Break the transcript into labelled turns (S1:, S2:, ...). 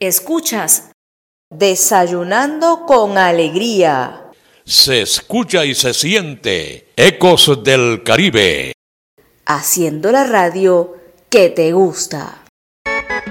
S1: Escuchas Desayunando con Alegría.
S2: Se escucha y se siente Ecos del Caribe.
S1: Haciendo la radio que te gusta.